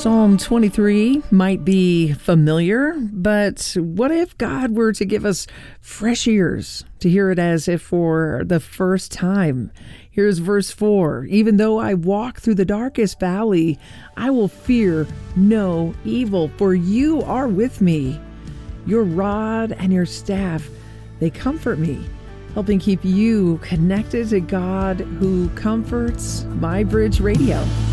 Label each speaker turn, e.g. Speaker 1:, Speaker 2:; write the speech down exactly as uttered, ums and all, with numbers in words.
Speaker 1: Psalm twenty-three might be familiar, but what if God were to give us fresh ears to hear it as if for the first time? Here's verse four. Even though I walk through the darkest valley, I will fear no evil, for you are with me. Your rod and your staff, they comfort me, helping keep you connected to God who comforts My Bridge Radio.